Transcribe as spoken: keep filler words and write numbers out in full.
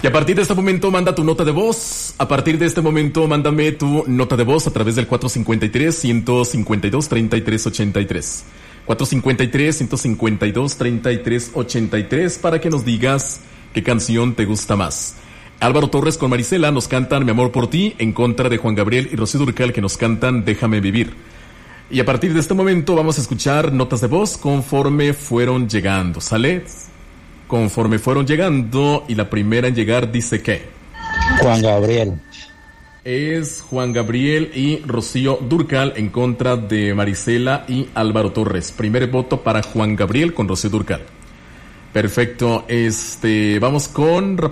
Y a partir de este momento manda tu nota de voz. A partir de este momento mándame tu nota de voz a través del cuatro cincuenta y tres, ciento cincuenta y dos, treinta y tres ochenta y tres. cuatro cincuenta y tres, ciento cincuenta y dos, treinta y tres ochenta y tres para que nos digas qué canción te gusta más. Álvaro Torres con Marisela nos cantan Mi amor por ti, en contra de Juan Gabriel y Rocío Dúrcal que nos cantan Déjame vivir. Y a partir de este momento vamos a escuchar notas de voz conforme fueron llegando, ¿sale? Conforme fueron llegando, y la primera en llegar dice que Juan Gabriel. Es Juan Gabriel y Rocío Dúrcal en contra de Marisela y Álvaro Torres. Primer voto para Juan Gabriel con Rocío Dúrcal. Perfecto, este, vamos con